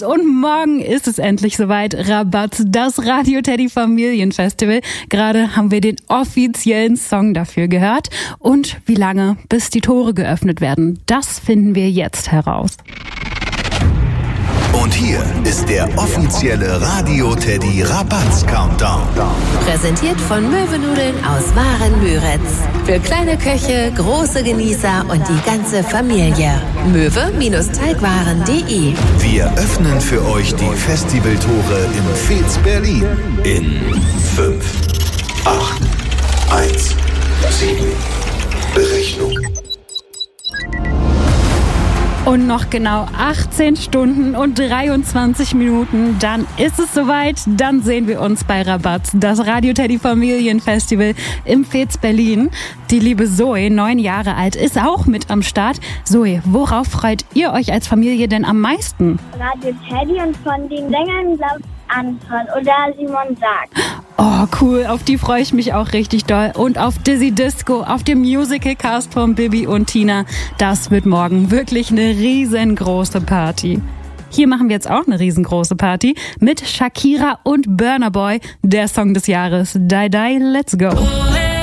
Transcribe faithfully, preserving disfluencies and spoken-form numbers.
und morgen ist es endlich soweit. Rabatz, das Radio Teddy Familienfestival. Gerade haben wir den offiziellen Song dafür gehört. Und wie lange, bis die Tore geöffnet werden, das finden wir jetzt heraus. Und hier ist der offizielle Radio Teddy Rabatz Countdown. Präsentiert von Möwenudeln aus Waren-Müritz. Für kleine Köche, große Genießer und die ganze Familie. möwe Teigwaren punkt de. Wir öffnen für euch die Festivaltore im Fez Berlin. In fünf, acht, eins, sieben. Berechnung. Und noch genau achtzehn Stunden und dreiundzwanzig Minuten, dann ist es soweit, dann sehen wir uns bei Rabatz, das Radio Teddy Familienfestival im Fez Berlin. Die liebe Zoe, neun Jahre alt, ist auch mit am Start. Zoe, worauf freut ihr euch als Familie denn am meisten? Radio Teddy und von den Sängern Klaus Anton oder Simon Sag. Oh, cool, auf die freue ich mich auch richtig doll. Und auf Dizzy Disco, auf dem Musical-Cast von Bibi und Tina. Das wird morgen wirklich eine riesengroße Party. Hier machen wir jetzt auch eine riesengroße Party mit Shakira und Burna Boy, der Song des Jahres. Die Die, let's go.